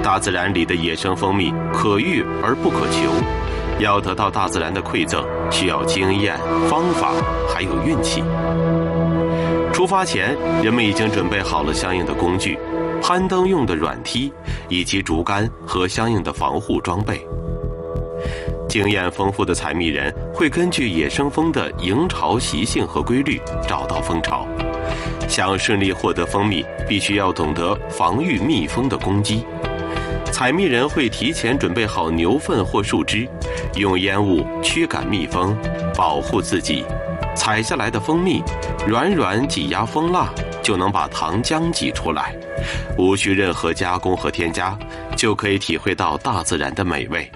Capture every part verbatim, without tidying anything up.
大自然里的野生蜂蜜可遇而不可求，要得到大自然的馈赠，需要经验、方法，还有运气。出发前，人们已经准备好了相应的工具、攀登用的软梯，以及竹竿和相应的防护装备。经验丰富的采蜜人会根据野生蜂的营巢习性和规律找到蜂巢。想顺利获得蜂蜜，必须要懂得防御蜜蜂的攻击。采蜜人会提前准备好牛粪或树枝，用烟雾驱赶蜜蜂，保护自己。采下来的蜂蜜软软挤压蜂蜡，就能把糖浆挤出来，无需任何加工和添加，就可以体会到大自然的美味。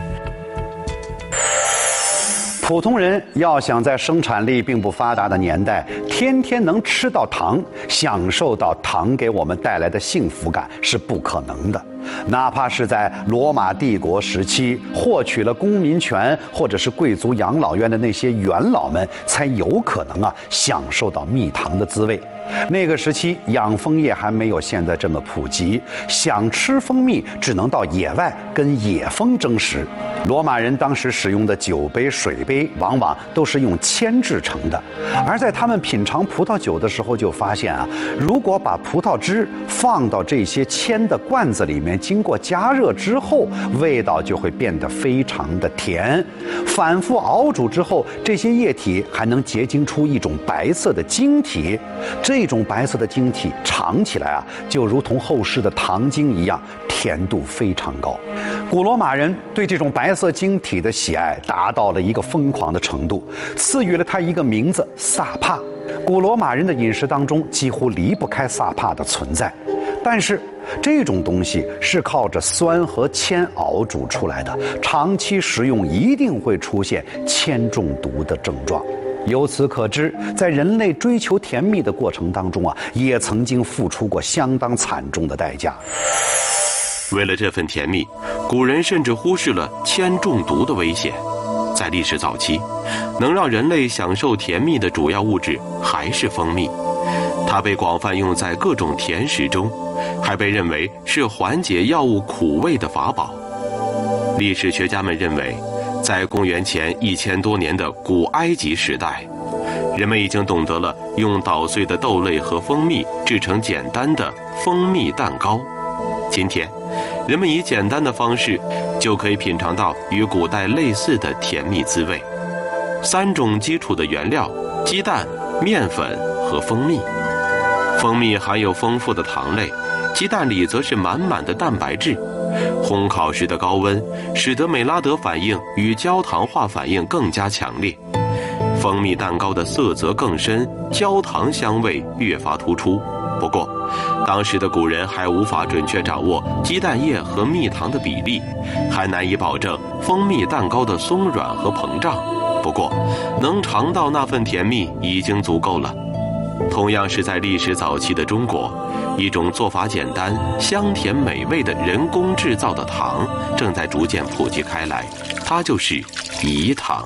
普通人要想在生产力并不发达的年代，天天能吃到糖，享受到糖给我们带来的幸福感是不可能的。哪怕是在罗马帝国时期，获取了公民权或者是贵族养老院的那些元老们，才有可能啊享受到蜜糖的滋味。那个时期养蜂业还没有现在这么普及，想吃蜂蜜只能到野外跟野蜂争食。罗马人当时使用的酒杯、水杯往往都是用铅制成的，而在他们品尝葡萄酒的时候就发现啊，如果把葡萄汁放到这些铅的罐子里面，经过加热之后，味道就会变得非常的甜。反复熬煮之后，这些液体还能结晶出一种白色的晶体。这种白色的晶体尝起来啊，就如同后世的糖精一样，甜度非常高。古罗马人对这种白色晶体的喜爱达到了一个疯狂的程度，赐予了它一个名字萨帕。古罗马人的饮食当中几乎离不开萨帕的存在，但是这种东西是靠着酸和铅熬煮出来的，长期食用一定会出现铅中毒的症状。由此可知，在人类追求甜蜜的过程当中啊，也曾经付出过相当惨重的代价。 为了这份甜蜜，古人甚至忽视了铅中毒的危险。在历史早期，能让人类享受甜蜜的主要物质还是蜂蜜，它被广泛用在各种甜食中，还被认为是缓解药物苦味的法宝。历史学家们认为，在公元前一千多年的古埃及时代，人们已经懂得了用捣碎的豆类和蜂蜜制成简单的蜂蜜蛋糕。今天，人们以简单的方式就可以品尝到与古代类似的甜蜜滋味。三种基础的原料：鸡蛋、面粉和蜂蜜。蜂蜜含有丰富的糖类，鸡蛋里则是满满的蛋白质。烘烤时的高温使得美拉德反应与焦糖化反应更加强烈，蜂蜜蛋糕的色泽更深，焦糖香味越发突出。不过，当时的古人还无法准确掌握鸡蛋液和蜜糖的比例，还难以保证蜂蜜蛋糕的松软和膨胀。不过，能尝到那份甜蜜已经足够了。同样是在历史早期的中国，一种做法简单、香甜美味的人工制造的糖正在逐渐普及开来，它就是饴糖。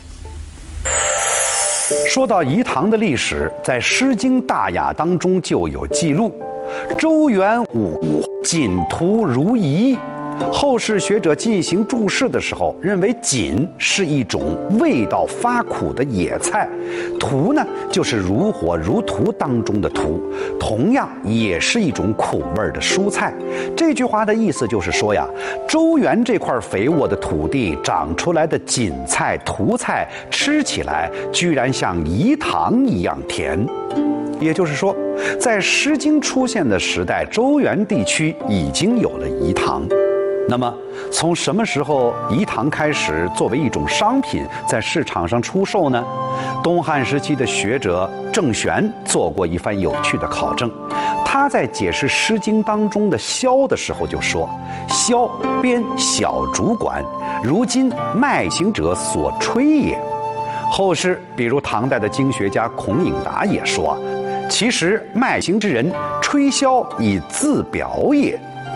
说到饴糖的历史，在《诗经·大雅》当中就有记录：周原武锦涂如饴。后世学者进行注释的时候，认为锦是一种味道发苦的野菜，涂呢就是如火如荼当中的荼，同样也是一种苦味的蔬菜。这句话的意思就是说呀，周原这块肥沃的土地长出来的锦菜、荼菜，吃起来居然像饴糖一样甜。也就是说，在《诗经》出现的时代，周原地区已经有了饴糖。那么，从什么时候饴糖开始作为一种商品在市场上出售呢？东汉时期的学者郑玄做过一番有趣的考证。他在解释《诗经》当中的萧的时候就说：“萧编小竹管，如今卖行者所吹也。”后世比如唐代的经学家孔颖达也说：“其实卖行之人吹箫以自表也。”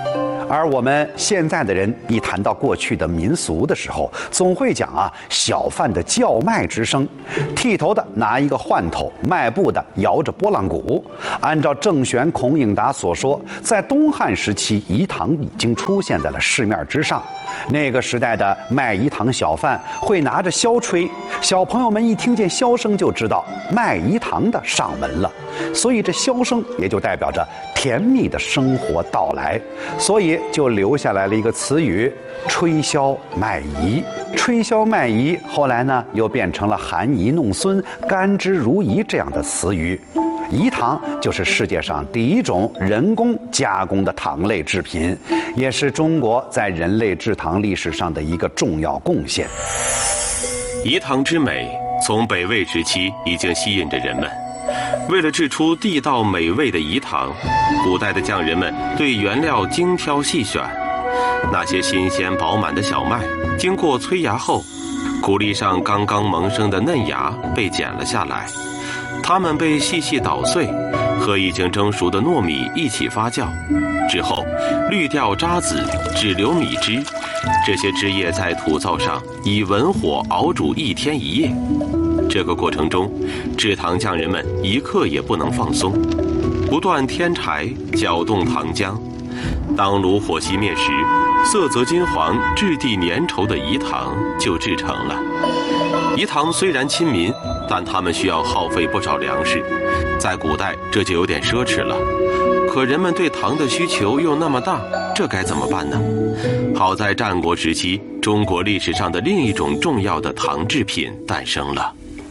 而我们现在的人一谈到过去的民俗的时候，总会讲啊小贩的叫卖之声，剃头的拿一个换头，卖布的摇着拨浪鼓。按照郑玄、孔颖达所说，在东汉时期，饴糖已经出现在了市面之上。那个时代的卖饴糖小贩会拿着箫吹，小朋友们一听见箫声就知道卖饴糖的上门了，所以这箫声也就代表着甜蜜的生活到来，所以就留下来了一个词语“吹箫卖饴”。吹箫卖饴后来呢又变成了含饴弄孙、甘之如饴这样的词语。饴糖就是世界上第一种人工加工的糖类制品，也是中国在人类制糖历史上的一个重要贡献。 饴糖之美，从北魏时期已经吸引着人们。为了制出地道美味的饴糖，古代的匠人们对原料精挑细选。那些新鲜饱满的小麦，经过催芽后，谷粒上刚刚萌生的嫩芽被剪了下来。它们被细细捣碎，和已经蒸熟的糯米一起发酵，之后滤掉渣子，只留米汁。这些汁液在土灶上以文火熬煮一天一夜。这个过程中，制糖匠人们一刻也不能放松，不断添柴，搅动糖浆。当炉火熄灭时，色泽金黄、质地粘稠的饴糖就制成了。饴糖虽然亲民，但它们需要耗费不少粮食，在古代这就有点奢侈了。可人们对糖的需求又那么大，这该怎么办呢？好在战国时期，中国历史上的另一种重要的糖制品诞生了。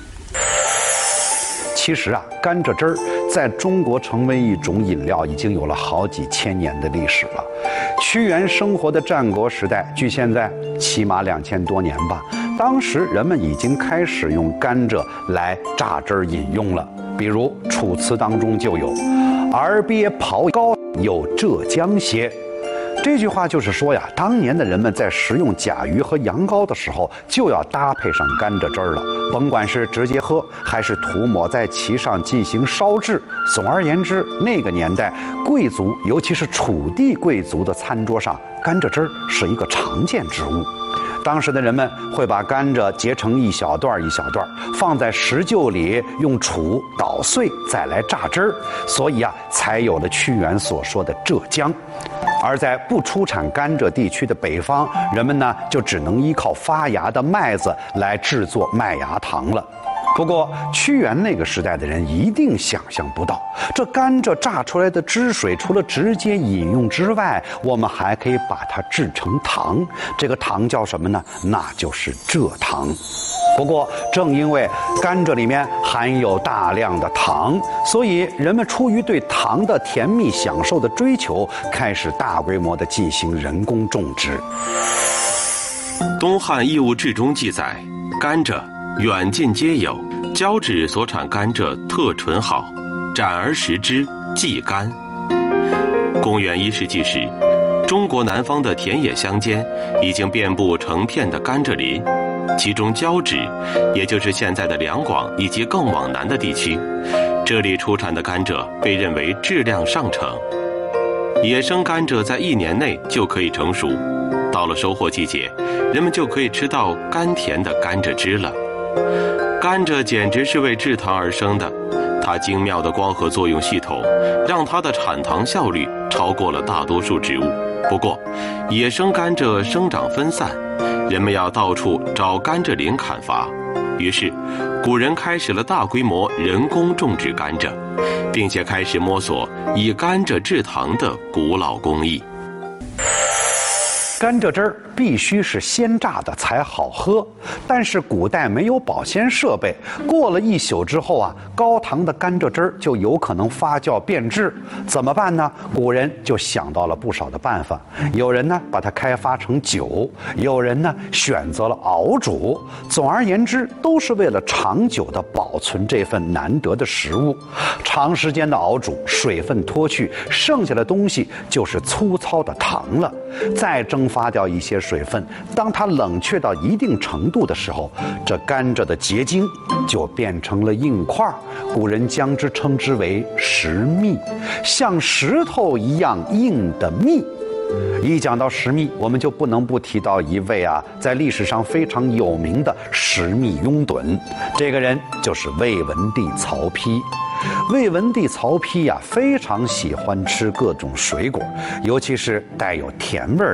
其实啊，甘蔗汁儿在中国成为一种饮料已经有了好几千年的历史了。屈原生活的战国时代，距现在起码两千多年吧。当时人们已经开始用甘蔗来榨汁儿饮用了，比如《楚辞》当中就有“而鳖刨膏有浙江些”。这句话就是说呀，当年的人们在食用甲鱼和羊羔的时候，就要搭配上甘蔗汁儿了，甭管是直接喝，还是涂抹在其上进行烧制。总而言之，那个年代，贵族，尤其是楚地贵族的餐桌上，甘蔗汁儿是一个常见之物。当时的人们会把甘蔗截成一小段一小段，放在石臼里用杵捣碎，再来榨汁儿，所以啊，才有了屈原所说的浙江。而在不出产甘蔗地区的北方，人们呢就只能依靠发芽的麦子来制作麦芽糖了。不过，屈原那个时代的人一定想象不到，这甘蔗榨出来的汁水，除了直接饮用之外，我们还可以把它制成糖。这个糖叫什么呢？那就是蔗糖。不过，正因为甘蔗里面含有大量的糖，所以人们出于对糖的甜蜜享受的追求，开始大规模的进行人工种植。 东汉义物志中记载，甘蔗远近皆有，交趾所产甘蔗特纯好，斩而食之，即甘。公元一世纪时，中国南方的田野乡间已经遍布成片的甘蔗林，其中交趾，也就是现在的两广以及更往南的地区，这里出产的甘蔗被认为质量上乘。野生甘蔗在一年内就可以成熟，到了收获季节，人们就可以吃到甘甜的甘蔗汁了。甘蔗简直是为制糖而生的，它精妙的光合作用系统让它的产糖效率超过了大多数植物。不过，野生甘蔗生长分散，人们要到处找甘蔗林砍伐，于是古人开始了大规模人工种植甘蔗，并且开始摸索以甘蔗制糖的古老工艺。 甘蔗汁儿必须是鲜榨的才好喝，但是古代没有保鲜设备，过了一宿之后啊，高糖的甘蔗汁儿就有可能发酵变质，怎么办呢？古人就想到了不少的办法，有人呢把它开发成酒，有人呢选择了熬煮，总而言之，都是为了长久的保存这份难得的食物。长时间的熬煮，水分脱去，剩下的东西就是粗糙的糖了，再蒸发掉一些水分，当它冷却到一定程度的时候，这甘蔗的结晶就变成了硬块，古人将之称之为石蜜，像石头一样硬的蜜一讲到食蜜，我们就不能不提到一位啊，在历史上非常有名的食蜜拥趸。这个人就是魏文帝曹丕。魏文帝曹丕呀、啊，非常喜欢吃各种水果，尤其是带有甜味